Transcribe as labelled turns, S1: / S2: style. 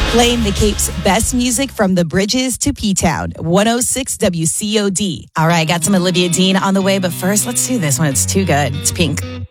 S1: Playing the Cape's best music from the Bridges to P-Town, 106 WCOD. All right, got some Olivia Dean on the way, but first, let's do this one. It's too good. It's Pink.